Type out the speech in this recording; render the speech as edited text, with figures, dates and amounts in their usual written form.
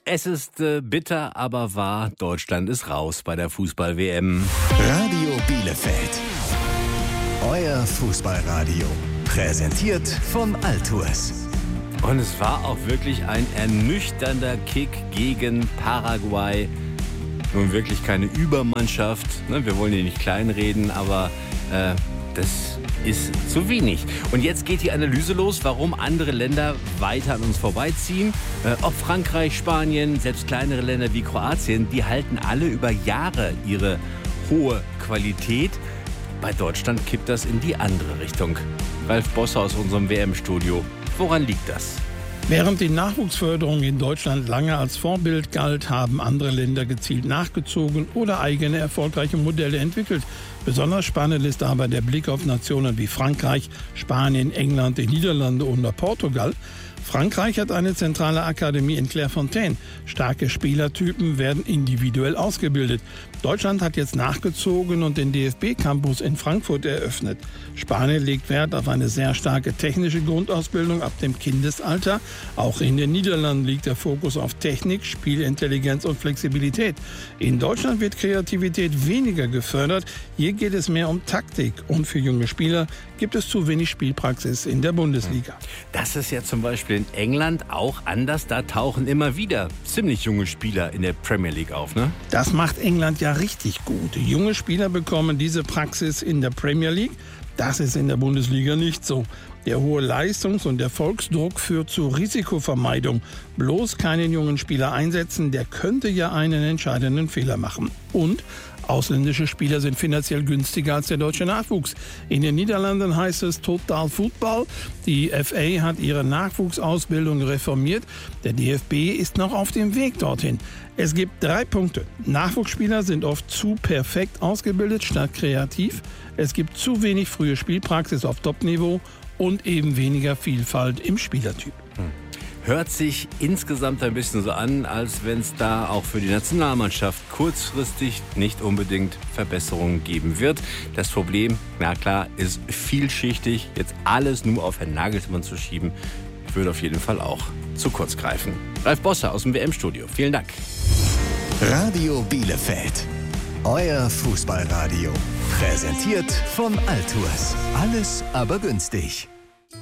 Es ist bitter, aber wahr. Deutschland ist raus bei der Fußball-WM. Radio Bielefeld. Euer Fußballradio. Präsentiert von Altours. Und es war auch wirklich ein ernüchternder Kick gegen Paraguay. Nun wirklich keine Übermannschaft. Wir wollen hier nicht kleinreden, aber das ist zu wenig. Und jetzt geht die Analyse los, warum andere Länder weiter an uns vorbeiziehen. Ob Frankreich, Spanien, selbst kleinere Länder wie Kroatien, die halten alle über Jahre ihre hohe Qualität. Bei Deutschland kippt das in die andere Richtung. Ralf Bosse aus unserem WM-Studio. Woran liegt das? Während die Nachwuchsförderung in Deutschland lange als Vorbild galt, haben andere Länder gezielt nachgezogen oder eigene erfolgreiche Modelle entwickelt. Besonders spannend ist aber der Blick auf Nationen wie Frankreich, Spanien, England, die Niederlande oder Portugal. Frankreich hat eine zentrale Akademie in Clairefontaine. Starke Spielertypen werden individuell ausgebildet. Deutschland hat jetzt nachgezogen und den DFB-Campus in Frankfurt eröffnet. Spanien legt Wert auf eine sehr starke technische Grundausbildung ab dem Kindesalter. Auch in den Niederlanden liegt der Fokus auf Technik, Spielintelligenz und Flexibilität. In Deutschland wird Kreativität weniger gefördert. Hier geht es mehr um Taktik. Und für junge Spieler gibt es zu wenig Spielpraxis in der Bundesliga. Das ist ja zum Beispiel in England auch anders. Da tauchen immer wieder ziemlich junge Spieler in der Premier League auf, ne? Das macht England ja richtig gut. Junge Spieler bekommen diese Praxis in der Premier League. Das ist in der Bundesliga nicht so. Der hohe Leistungs- und Erfolgsdruck führt zur Risikovermeidung. Bloß keinen jungen Spieler einsetzen, der könnte ja einen entscheidenden Fehler machen. Und ausländische Spieler sind finanziell günstiger als der deutsche Nachwuchs. In den Niederlanden heißt es Total Football. Die FA hat ihre Nachwuchsausbildung reformiert. Der DFB ist noch auf dem Weg dorthin. Es gibt 3 Punkte. Nachwuchsspieler sind oft zu perfekt ausgebildet statt kreativ. Es gibt zu wenig frühe Spielpraxis auf Topniveau und eben weniger Vielfalt im Spielertyp. Hört sich insgesamt ein bisschen so an, als wenn es da auch für die Nationalmannschaft kurzfristig nicht unbedingt Verbesserungen geben wird. Das Problem, na klar, ist vielschichtig. Jetzt alles nur auf Herrn Nagelsmann zu schieben, würde auf jeden Fall auch zu kurz greifen. Ralf Bosse aus dem WM-Studio. Vielen Dank. Radio Bielefeld. Euer Fußballradio. Präsentiert von Altours. Alles aber günstig.